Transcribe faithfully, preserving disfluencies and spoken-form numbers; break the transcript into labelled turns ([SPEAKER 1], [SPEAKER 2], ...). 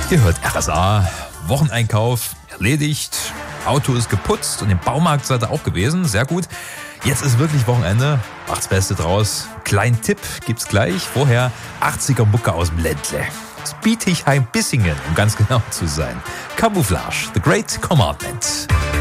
[SPEAKER 1] Ihr hört R S A, Wocheneinkauf erledigt, Auto ist geputzt und im Baumarkt seid ihr auch gewesen, sehr gut. Jetzt ist wirklich Wochenende, macht's Beste draus. Kleinen Tipp gibt's gleich, vorher achtziger Mucke aus dem Ländle. Aus Bietigheim-Bissingen, um ganz genau zu sein. Camouflage, The Great Commandment.